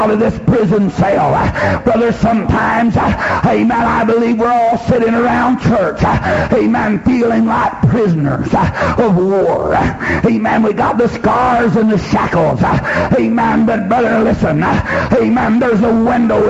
out of this prison cell. Brother, sometimes, amen, I believe we're all sitting around church, amen, feeling like prisoners of war. Amen, we got the scars and the shackles. Amen, but brother, listen, amen, there's a window